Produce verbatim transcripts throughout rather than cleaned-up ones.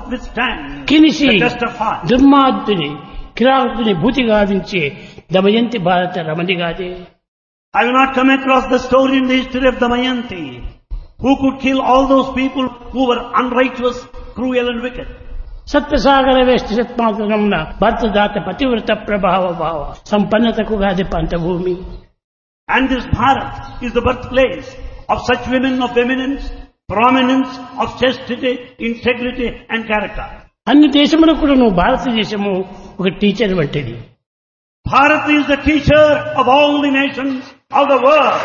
withstand కినిసి the test of fire. దుర్మార్గుని కిరాతుని భూతి గావించే Damayanti భారత రమణిగాదే. I will not come across the story in the history of Damayanti, who could kill all those people who were unrighteous, cruel and wicked. సత్యసాగర వేష్టి సత్మాతనమున భర్తదాత పతివ్రత ప్రభావ భావ సంపన్నతకు గాది పంతభూమి. And this Bharat is the birthplace of such women of eminence, prominence, of chastity, integrity and character. అన్ని దేశములకు కూడాను భారతదేశము ఒక teacher వంటిది. Bharat is the teacher of all the nations of the world.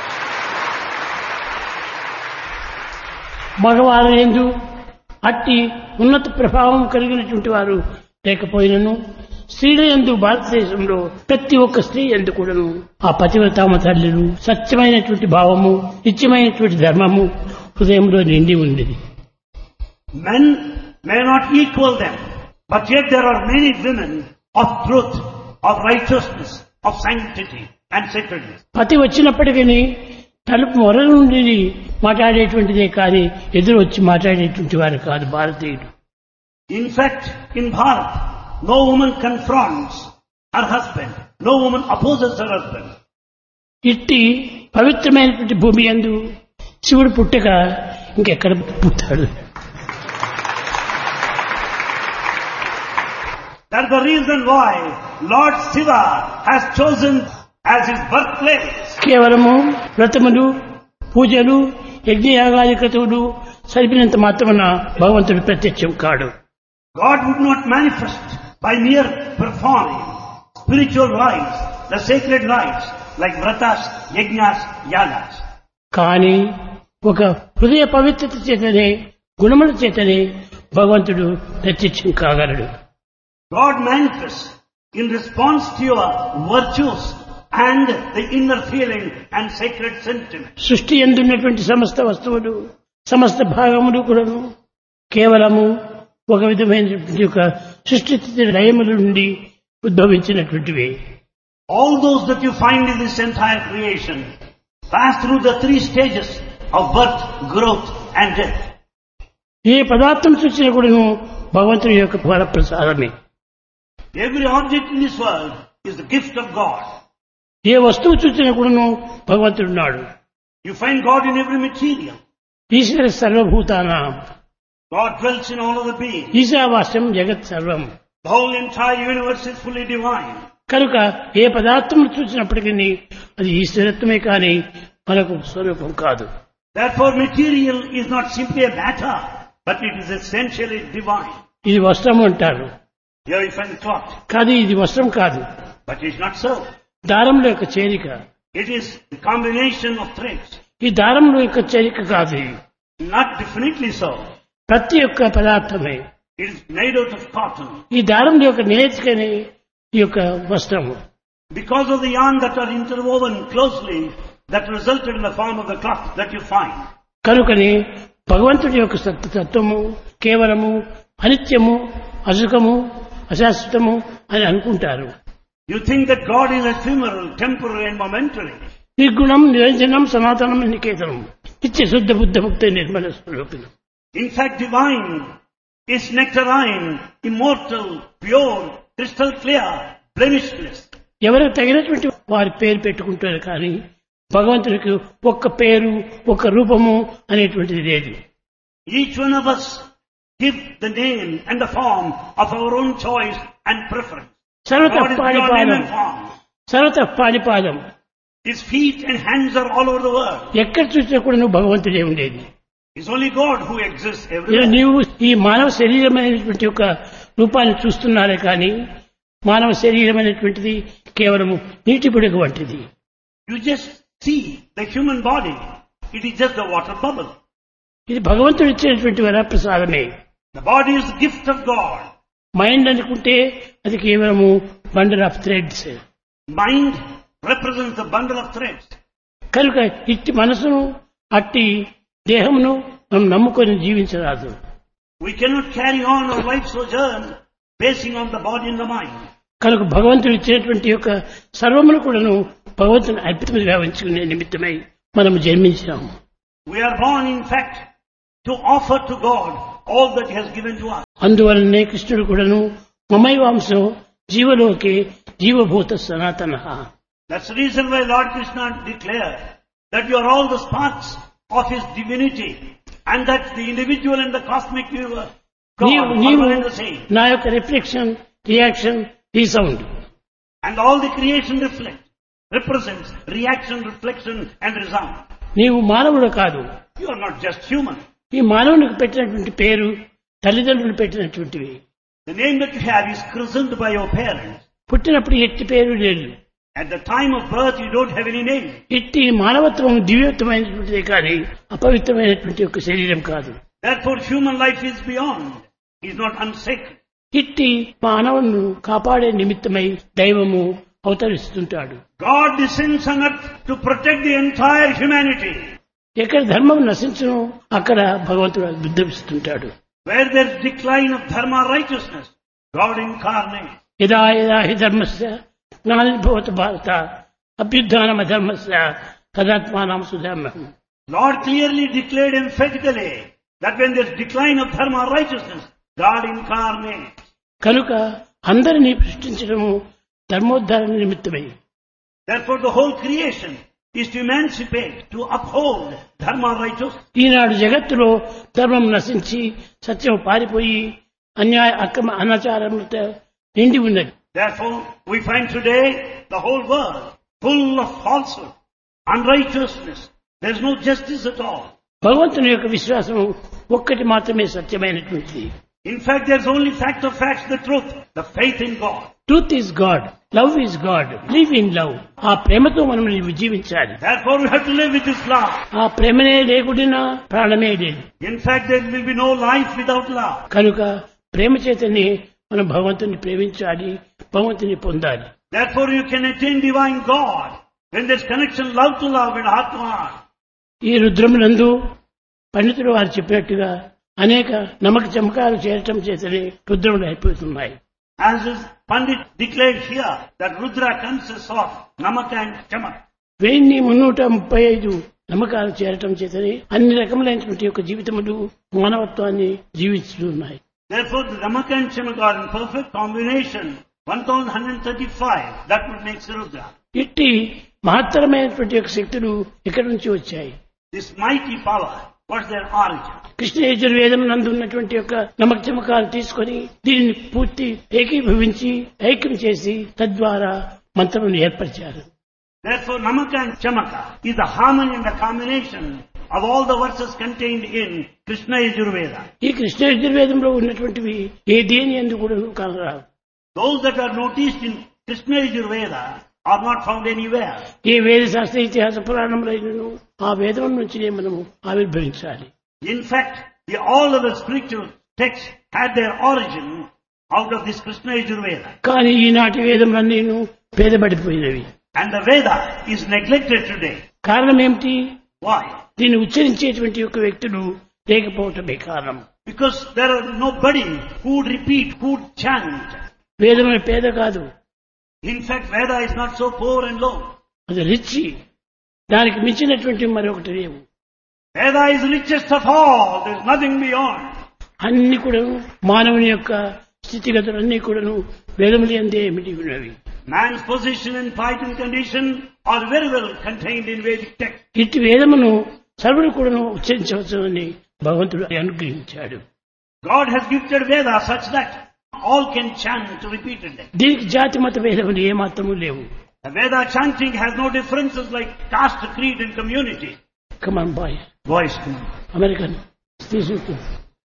మగవారు ఎందు అట్టి ఉన్నత ప్రభావం కలిగినటువంటి వారు లేకపోయినను స్త్రీల యందు భారతదేశంలో ప్రతి ఒక్క స్త్రీ యందు కూడాను ఆ పతివ్రతామ తల్లులు సత్యమైనటువంటి భావము నిత్యమైనటువంటి ధర్మము హృదయంలో నిండి ఉండేది. Men may not equal them, but yet there are many women of truth, of righteousness, of sanctity and sacredness. పతి వచ్చినప్పటికీ తలుపు మొర నుండి మాట్లాడేటువంటిదే కానీ ఎదురు వచ్చి మాట్లాడేటువంటి వారు కాదు భారతీయుడు. In fact, in Bharat, no woman confronts her husband, no woman opposes her husband. ఇట్టి పవిత్రమైనటువంటి భూమి యందు శివుడు పుట్టక ఇంకెక్కడ పుట్టాడు? That's the reason why Lord Shiva has chosen as his birthplace. కేవలము వ్రతములు పూజలు యజ్ఞయాగాది క్రతువులు సరిపినంత మాత్రమున భగవంతుడు ప్రత్యక్షం కాడు. God would not manifest by mere performing spiritual rites, the sacred rites like vratas, yajnas, yagas. కానీ ఒక హృదయ పవిత్రత చేతనే గుణముల చేతనే భగవంతుడు ప్రత్యక్షం కాగలడు. God manifests in response to your virtues and the inner feeling and sacred sentiment. సృష్టి యందున్నటువంటి సమస్త వస్తువులు సమస్త భాగములు కూడాను కేవలము ఒక విధమైనటువంటి ఒక సృష్టి లయముల నుండి ఉద్భవించినటువంటివి. All those that you find in this entire creation pass through the three stages of birth, growth and death. ఏ పదార్థం చూసినా కూడాను భగవంతుని యొక్క వరప్రసాదమే. Every object in this world is the gift of God. ఏ వస్తువు చూసినా కూడాను భగవంతుడున్నాడు. You find God in every material. ఈశ్వర సర్వభూతానాం. God dwells in all of the beings. ఈశావాస్యం జగత్ సర్వం. The whole entire universe is fully divine. కనుక ఏ పదార్థం చూసినప్పటికీ అది ఈశ్వరత్వమే కానీ మనకు స్వరూపం కాదు. Therefore material is not simply a matter, but it is essentially divine. ఇది వస్త్రం అంటారు. Here you find the cloth. కాదు, ఇది వస్త్రం కాదు. But it is not so. దారముల యొక్క చేరిక. It is the combination of threads. ఈ దారముల యొక్క చేరిక కాదు. Not definitely so. ప్రతి ఒక్క పదార్థమే. It is made out of cotton. ఈ దారముల యొక్క నేర్చుకనే ఈ యొక్క వస్త్రము. Because of the yarn that are interwoven closely, that resulted in the form of the cloth that you find. కనుకనే భగవంతుడి యొక్క సత్యత్వము కేవలము అనిత్యము అసుఖము అశాశ్వతము అని అనుకుంటారు. You think that God is ephemeral, temporary and momentary. నిర్గుణం నిరంజనం సనాతనం నికేతనం నిత్య శుద్ధ బుద్ధ ముక్త Nirmala స్వరూపిణం. In fact, divine is nectarine, immortal, pure, crystal clear, blemishless. ఎవరికి తగినటువంటి వారి పేరు పెట్టుకుంటారు కానీ భగవంతుడికి ఒక్క పేరు ఒక్క రూపము అనేటువంటిది లేదు. Each one of us give the name and the form of our own choice and preference. సర్వత God is beyond name పాణిపాదం and form. సర్వత పాణిపాదం. His feet and hands are all over the world. ఎక్కడ చూసినా కూడా నువ్వు భగవంతుడే ఉండేది. It's only God who exists ఇలా everywhere. నీవు ఈ మానవ శరీరమైనటువంటి యొక్క రూపాన్ని చూస్తున్నారే కానీ మానవ శరీరం అనేటువంటిది కేవలము నీటి బుడగ వంటిది. You just see the human body. It is just a water bubble. ఇది భగవంతుడు ఇచ్చినటువంటి వరప్రసాదమే. The body is the gift of God. Mind అనుకుంటే అది కేవలము bundle of threads. Mind represents the bundle of threads. కనుక ఇట్టి మనసును అట్టి దేహమును మనం నమ్ముకొని జీవించరాదు. We cannot carry on our life sojourn basing on the body and the mind. కనుక భగవంతుడు ఇచ్చినటువంటి యొక్క సర్వమును కూడాను భగవంతుని అర్పితముగా ఉంచుకునే నిమిత్తమై మనము జన్మించాము. We are born, in fact, to offer to God all that He has given to us. అందువలనే కృష్ణుడు కూడాను మమైవాంశో జీవలోకే జీవభూత సనాతన. That's the reason why Lord Krishna declared that you are all the sparks of his divinity and that the individual and the cosmic universe God నీవు are నీవు one and the same. నా యొక్క reflection, reaction, resound. And all the creation reflect, represents reaction, reflection and resound. నీవు మానవుడు కాదు. You are not just human. ఈ మానవునికి పెట్టినటువంటి పేరు తల్లిదండ్రులు పెట్టినటువంటివి. The name that you have is christened by your parents. పుట్టినప్పుడు ఎట్టి పేరు లేదు. At the time of birth you don't have any name. ఇట్టి మానవత్వం దివ్యత్వమైనటువంటిదే కానీ అపవిత్రమైనటువంటి ఒక శరీరం కాదు. Therefore human life is beyond. He is not unsacred. ఇట్టి మానవులను కాపాడే నిమిత్తమై దైవము అవతరిస్తుంటాడు. God descends on earth to protect the entire humanity. ఎక్కడ ధర్మం నశించును అక్కడ భగవంతుడు ఉద్భవిస్తుంటాడు. Where there is decline of dharma, righteousness, God incarnates. యదా యదా హి ధర్మస్య గ్లానిర్భవతి భారత అభ్యుత్థానం అధర్మస్య తదాత్మానం సుధర్మః. Lord clearly declared emphatically that when there is decline of dharma, righteousness, God incarnates. కనుక అందరినీ సృష్టించడము ధర్మోద్ధరణ నిమిత్తమై. Therefore the whole creation is to emancipate, to uphold dharma, righteousness. ఈనాడు జగత్తులో ధర్మం నశించి సత్యం పారిపోయి అన్యాయ అక్రమ అనాచారములతో నిండి ఉన్నది. Therefore we find today the whole world full of falsehood, unrighteousness. There is no justice at all. భగవంతుని యొక్క విశ్వాసం ఒక్కటి మాత్రమే సత్యమైనటువంటిది. In fact, there is only fact of facts, the truth, the faith in God. Truth is God, love is God, live in love. ఆ ప్రేమతో మనం జీవించాలి. Therefore we have to live with this love. ఆ ప్రేమనే లేకుడినా ప్రాణమే లేదు. In fact, there will be no life without love. కనుక ప్రేమ చేతనే మనం భగవంతుని ప్రేమించాలి, భగవంతుని పొందాలి. Therefore you can attain divine God when there is connection love to love and heart to heart. ఈ రుద్రమునందు పండితుడు వారు చెప్పినట్టుగా అనేక నమక చమకాలు చేరటం చేతనే రుద్రములు అయిపోతున్నాయి. As is Pandit declared here that Rudra consists of Namaka and Chamaka. వెయ్యి మున్నూట ముప్పై ఐదు నమ్మకాలు చేరటం చేతనే అన్ని రకములైనటువంటి యొక్క జీవితములు మానవత్వాన్ని జీవిస్తున్నాయి. Therefore the Namaka and Chamaka are in perfect combination. one thousand one hundred thirty-five, that would make Rudra. ఇట్టి మహత్తరమైనటువంటి యొక్క శక్తులు ఎక్కడి నుంచి వచ్చాయి? This mighty power, what's their origin? Krishna యజుర్వేదం నందు ఉన్నటువంటి యొక్క నమక చమకాలు తీసుకొని దీనిని పూర్తి ఏకీభవించి ఐక్యం చేసి తద్వారా మంత్రమును ఏర్పరిచారు. Therefore Namaka and Chamaka is the harmony and the combination of all the verses contained in Krishna Yajurveda. ఈ కృష్ణ యజుర్వేదంలో ఉన్నటువంటివి ఏ దేని యందు కూడా కనరావు. Those that are noticed in Krishna Yajurveda are not found anywhere. ఏ వేద శాస్త్ర ఇతిహాస పురాణములైనను ఆ వేదం నుంచినే మనము ఆవిర్భవించాలి. In fact, the, all of the spiritual texts had their origin out of this Krishna Yajurveda. కానీ ఈనాటి వేదములన్నీను భేదపడిపోయినవి. And the Veda is neglected today. కారణం ఏమిటి? Why? దీన్ని ఉచ్చరించేటువంటి యొక్క వ్యక్తులు లేకపోవటమే కారణం. Because there are nobody who would repeat, who would chant. వేదమే పేద కాదు, In fact, Veda is not so poor and low. అది రిచి. దానికి మించినటువంటి మరొకటి లేవు. Veda is richest of all. There is nothing beyond. అన్ని కూడా మానవుని యొక్క స్థితిగతులన్నీ కూడాను వేదములు యందే ఏమిటి ఉన్నవి. Man's position and plight and condition are very well contained in Vedic text. ఇట్టి వేదమును సర్వుడు కూడాను ఉచ్చరించవచ్చు అని భగవంతుడు అనుగ్రహించాడు. God has gifted Veda such that all can chant repeatedly. దీనికి జాతి మత భేదములు ఏమాత్రము లేవు. The Veda chanting has no differences like caste, creed and community. Come on boy Voice. American తీసుకుంటుంది.